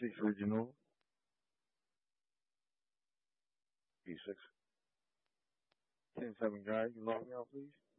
P6 original. P6. 10-7 guy, you log me out, please.